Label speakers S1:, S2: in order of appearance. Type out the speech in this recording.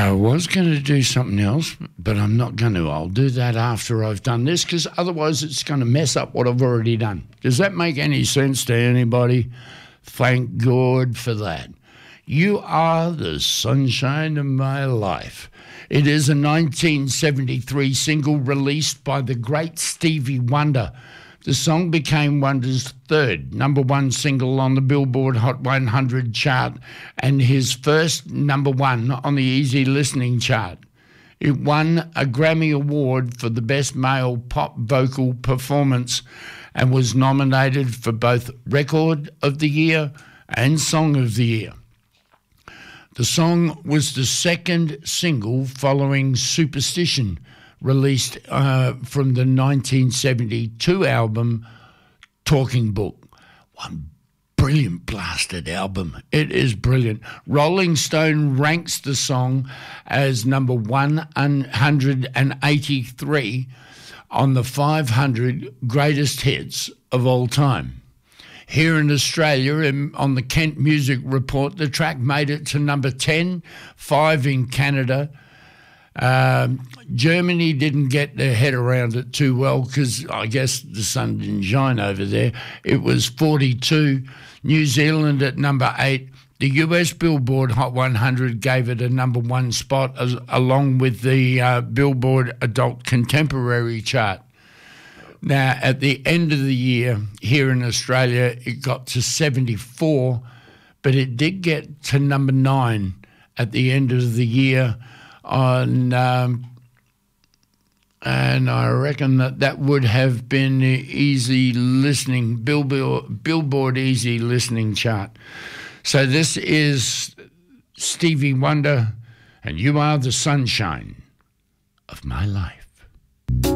S1: I was going to do something else, but I'm not going to. I'll do that after I've done this, because otherwise it's going to mess up what I've already done. Does that make any sense to anybody? Thank God for that. You Are the Sunshine of My Life. It is a 1973 single released by the great Stevie Wonder. The song became Wonder's third number one single on the Billboard Hot 100 chart and his first number one on the Easy Listening chart. It won a Grammy Award for the Best Male Pop Vocal Performance and was nominated for both Record of the Year and Song of the Year. The song was the second single following Superstition, released from the 1972 album Talking Book. One brilliant blasted album. It is brilliant. Rolling Stone ranks the song as number 183 on the 500 greatest hits of all time. Here in Australia, on the Kent Music Report, the track made it to number 10, 5 in Canada. Germany didn't get their head around it too well because I guess the sun didn't shine over there. It was 42. New Zealand at number 8. The US Billboard Hot 100 gave it a number one spot along with the Billboard Adult Contemporary chart. Now, at the end of the year here in Australia, it got to 74, but it did get to number 9 at the end of the year on, and I reckon that would have been the Easy Listening, Billboard Easy Listening chart. So this is Stevie Wonder, and You Are the Sunshine of My Life.